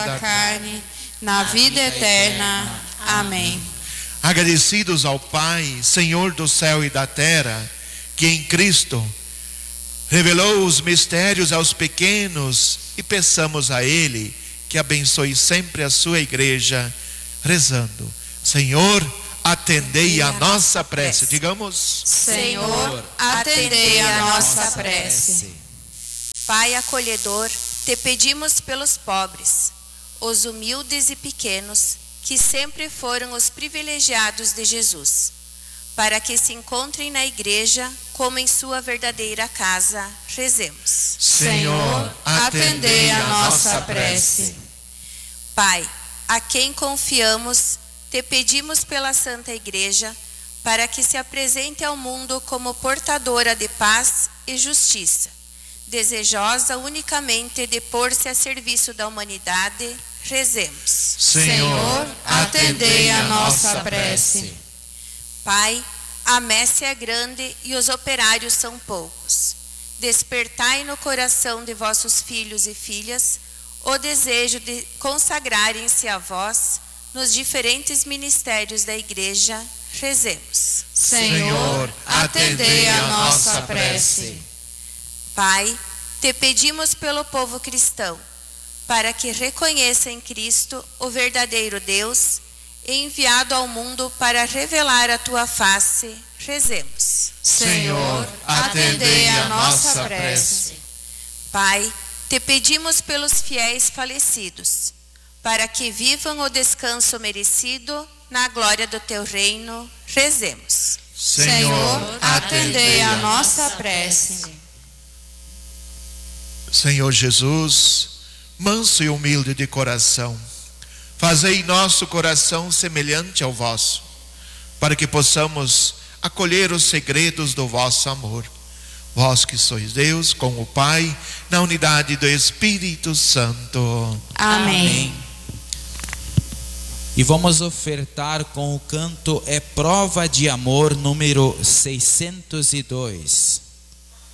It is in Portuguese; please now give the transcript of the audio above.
da carne, na vida eterna. Amém. Agradecidos ao Pai, Senhor do céu e da terra, que em Cristo revelou os mistérios aos pequenos, e peçamos a Ele que abençoe sempre a sua igreja, rezando: Senhor, atendei a nossa prece. Digamos: Senhor, atendei a nossa prece. Pai acolhedor, te pedimos pelos pobres, os humildes e pequenos, que sempre foram os privilegiados de Jesus, para que se encontrem na igreja como em sua verdadeira casa. Rezemos. Senhor, atendei a nossa prece. Pai, a quem confiamos, te pedimos pela Santa Igreja, para que se apresente ao mundo como portadora de paz e justiça, desejosa unicamente de pôr-se a serviço da humanidade. Rezemos. Senhor, atendei a nossa prece. Pai, a messe é grande e os operários são poucos. Despertai no coração de vossos filhos e filhas o desejo de consagrarem-se a vós nos diferentes ministérios da Igreja. Rezemos. Senhor, atendei a nossa prece. Pai, te pedimos pelo povo cristão, para que reconheça em Cristo o verdadeiro Deus, enviado ao mundo para revelar a tua face. Rezemos. Senhor, atendei a nossa prece. Pai, te pedimos pelos fiéis falecidos, para que vivam o descanso merecido na glória do teu reino. Rezemos. Senhor, atendei a nossa prece. Senhor Jesus, manso e humilde de coração, fazei nosso coração semelhante ao vosso, para que possamos acolher os segredos do vosso amor. Vós que sois Deus com o Pai, na unidade do Espírito Santo. Amém. E vamos ofertar com o canto É Prova de Amor, número 602.